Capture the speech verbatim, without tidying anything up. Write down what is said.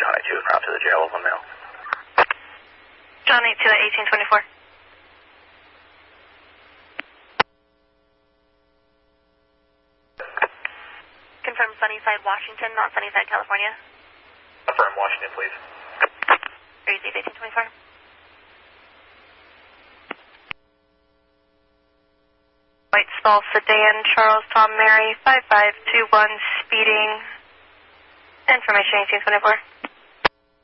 John eight two en route to the jail, one male. John eight two at eighteen twenty-four. Confirm Sunnyside, Washington, not Sunnyside, California. Affirm Washington, please. Receive eighteen twenty-four. White Stall Sedan, Charles Tom Mary, five five two one, speeding. Information eighteen twenty-four.